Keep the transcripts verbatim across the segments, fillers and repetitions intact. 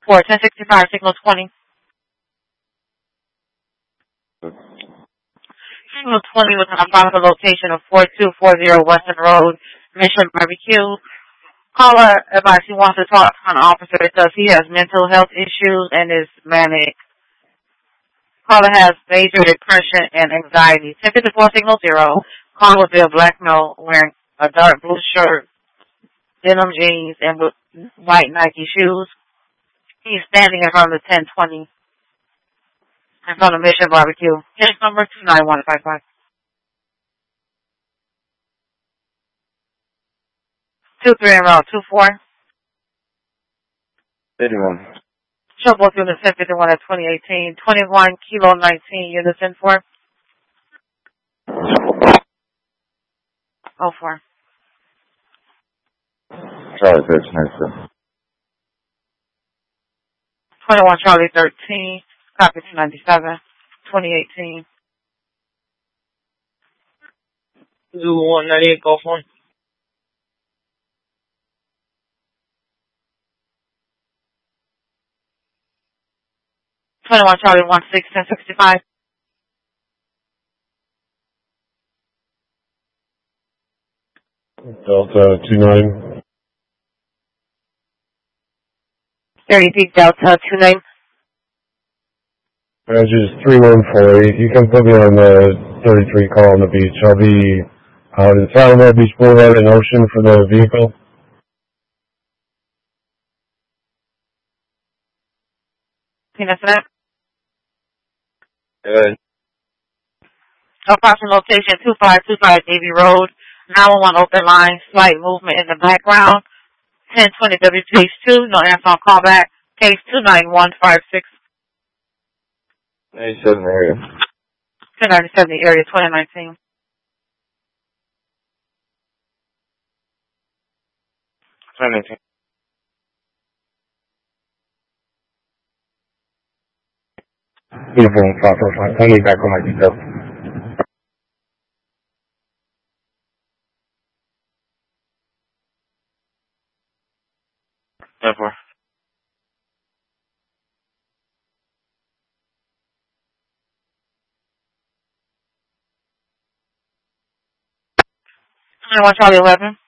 For ten sixty-five, signal twenty. Signal twenty was an unbounded location of four two four zero Western Road, Mission Barbecue. Caller advised he wants to talk to an officer because he has mental health issues and is manic. Caller has major depression and anxiety. ten fifty-four, signal zero. Caller will be a black male wearing a dark blue shirt, denim jeans, and with white Nike shoes. He's standing in front of the ten twenty in front of Mission Barbecue. His number two nine one five five. Two three in row, two four. Anyone. Show both units ten fifty-one at twenty eighteen. twenty-one kilo nineteen units in four. Oh four. Charlie thirteen. twenty-one Charlie thirteen. Copy two ninety-seven. twenty eighteen. Zulu one ninety-eight, Gulf one. twenty-one Charlie one six ten sixty-five. Delta two nine. thirty Peak Delta two nine. Badges three one four eight. You can put me on the thirty-three call on the beach. I'll be out in Saddlemeadow Beach Boulevard in Ocean for the vehicle. Peanut for that? Good. Approximate location two five two five Davy Road. nine one one open line. Slight movement in the background. ten twenty W Page two. No answer on callback. Case two nine one five six. ninety-seven area. two ninety-seven area twenty nineteen. twenty nineteen. Uniform five four five. I need back on my details. Therefore. twenty-one Charlie eleven.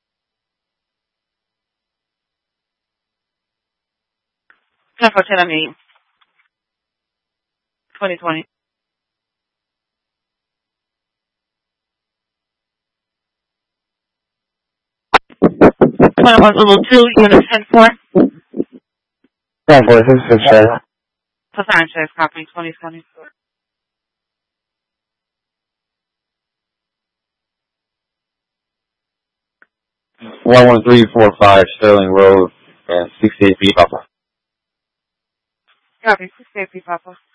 ten for ten I need. twenty twenty. twenty-one Zulu two, unit ten four. ten four, six six seven. For sign checks, copy twenty twenty. one one three four five Sterling Road and sixty-eight feet Papa. Copy, sixty-eight feet Papa.